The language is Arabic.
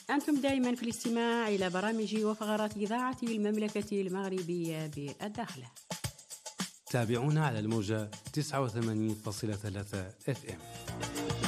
أنتم دائما في الاستماع إلى برامج وفقرات إذاعة المملكة المغربية بالداخل. تابعونا على الموجة 89.3 FM.